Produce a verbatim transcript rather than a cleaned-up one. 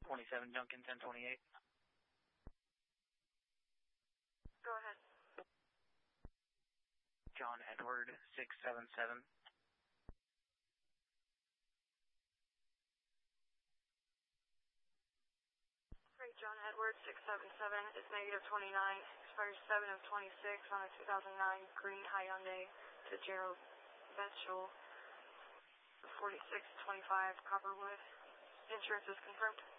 twenty-seven Junction ten twenty-eight. Go ahead. John Edward six seven seven. Great, John Edward six seven seven is negative twenty-nine, expires seven of twenty-six on a two thousand nine green Hyundai Pajero Ventral forty-six twenty-five Copperwood. Insurance is confirmed.